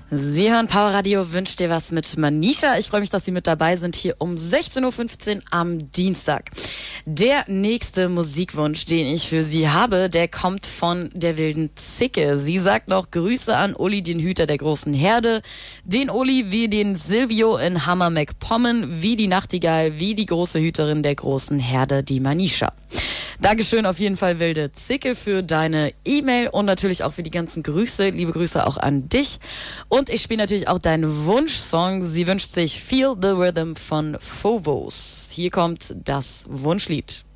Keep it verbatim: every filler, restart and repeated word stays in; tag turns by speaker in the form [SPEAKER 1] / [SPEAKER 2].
[SPEAKER 1] Sie hören Power Radio, wünscht dir was mit Manisha. Ich freue mich, dass Sie mit dabei sind hier um sechzehn Uhr fünfzehn am Dienstag. Der nächste Musikwunsch, den ich für Sie habe, der kommt von der wilden Zicke. Sie sagt noch Grüße an Uli, den Hüter der großen Herde, den Uli wie den Silvio in Hammer McPommen, wie die Nachtigall, wie die große Hüterin der großen Herde, die Manisha. Dankeschön auf jeden Fall, wilde Zicke, für deine E-Mail und natürlich auch für die ganzen Grüße. Liebe Grüße auch an dich. Und ich spiele natürlich auch deinen Wunschsong. Sie wünscht sich Feel the Rhythm von Phobos. Hier kommt das Wunschlied.